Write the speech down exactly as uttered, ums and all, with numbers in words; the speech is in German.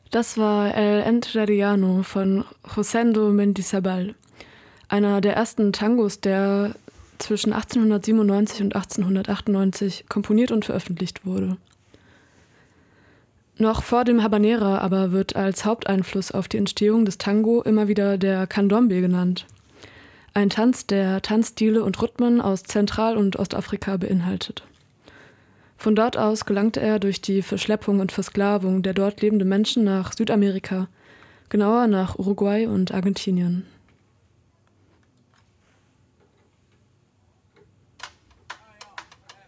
Das war El Entrerriano von Rosendo Mendizábal, einer der ersten Tangos, der zwischen achtzehnhundertsiebenundneunzig und achtzehnhundertachtundneunzig komponiert und veröffentlicht wurde. Noch vor dem Habanera aber wird als Haupteinfluss auf die Entstehung des Tango immer wieder der Candombe genannt. Ein Tanz, der Tanzstile und Rhythmen aus Zentral- und Ostafrika beinhaltet. Von dort aus gelangte er durch die Verschleppung und Versklavung der dort lebenden Menschen nach Südamerika, genauer nach Uruguay und Argentinien.